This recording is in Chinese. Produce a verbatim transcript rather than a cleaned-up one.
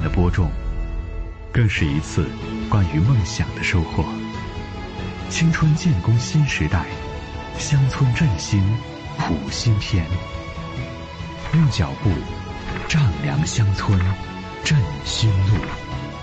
播种，更是一次关于梦想的收获。青春建功新时代，乡村振兴谱新篇。用脚步丈量乡村，振新路。